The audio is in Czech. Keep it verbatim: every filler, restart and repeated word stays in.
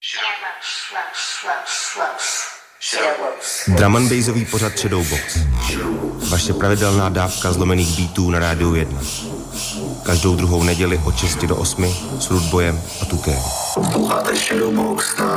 Drum and bassový pořad Shadowbox. Vaše pravidelná dávka zlomených beatů na rádiu jedna. Každou druhou neděli od šesti do osmi s Rudboyem a Tukem.